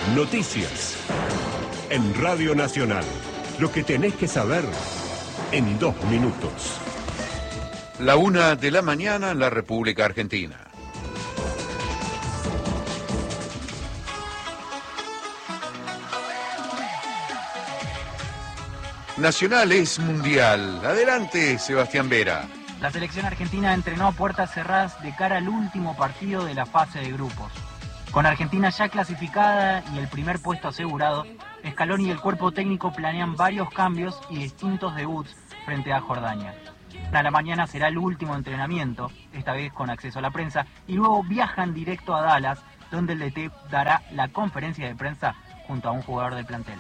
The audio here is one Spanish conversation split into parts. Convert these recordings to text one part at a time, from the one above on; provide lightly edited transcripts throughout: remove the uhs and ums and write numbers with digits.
Noticias. En Radio Nacional. Lo que tenés que saber en 2 minutos. 1:00 a.m. en la República Argentina. Nacional es mundial. Adelante, Sebastián Vera. La selección argentina entrenó a puertas cerradas de cara al último partido de la fase de grupos. Con Argentina ya clasificada y el primer puesto asegurado, Scaloni y el cuerpo técnico planean varios cambios y distintos debuts frente a Jordania. A la mañana será el último entrenamiento, esta vez con acceso a la prensa, y luego viajan directo a Dallas, donde el DT dará la conferencia de prensa junto a un jugador del plantel.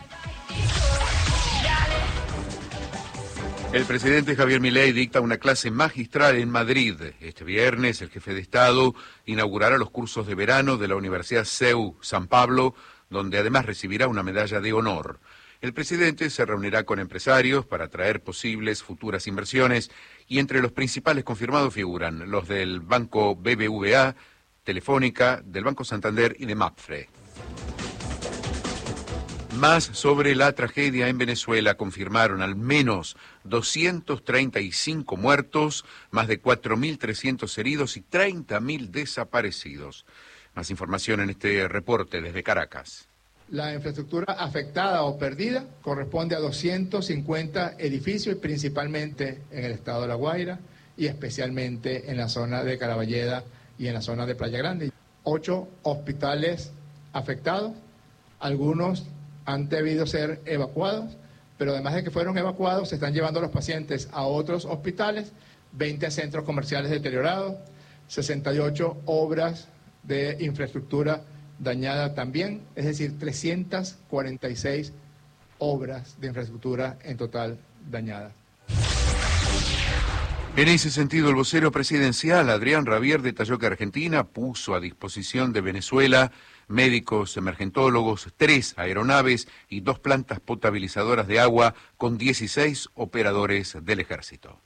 El presidente Javier Milei dicta una clase magistral en Madrid. Este viernes, el jefe de Estado inaugurará los cursos de verano de la Universidad CEU San Pablo, donde además recibirá una medalla de honor. El presidente se reunirá con empresarios para traer posibles futuras inversiones y entre los principales confirmados figuran los del Banco BBVA, Telefónica, del Banco Santander y de Mapfre. Más sobre la tragedia en Venezuela. Confirmaron al menos 235 muertos, más de 4.300 heridos y 30.000 desaparecidos. Más información en este reporte desde Caracas. La infraestructura afectada o perdida corresponde a 250 edificios, principalmente en el estado de La Guaira y especialmente en la zona de Caraballeda y en la zona de Playa Grande. 8 hospitales afectados, algunos han debido ser evacuados, pero además de que fueron evacuados, se están llevando a los pacientes a otros hospitales, 20 centros comerciales deteriorados, 68 obras de infraestructura dañada también, es decir, 346 obras de infraestructura en total dañadas. En ese sentido, el vocero presidencial, Adrián Rabier, detalló que Argentina puso a disposición de Venezuela médicos emergentólogos, 3 aeronaves y 2 plantas potabilizadoras de agua con 16 operadores del ejército.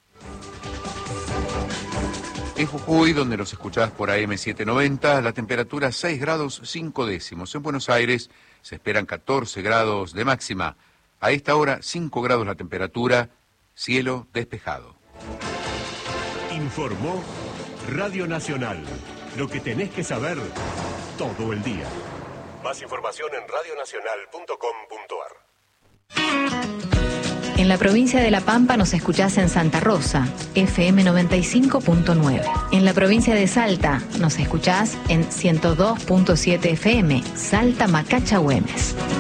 En Jujuy, donde nos escuchás por AM790, la temperatura 6 grados 5 décimos. En Buenos Aires se esperan 14 grados de máxima. A esta hora 5 grados la temperatura, cielo despejado. Informó Radio Nacional. Lo que tenés que saber todo el día. Más información en radionacional.com.ar. En la provincia de La Pampa nos escuchás en Santa Rosa, FM 95.9. En la provincia de Salta nos escuchás en 102.7 FM, Salta Macacha Güemes.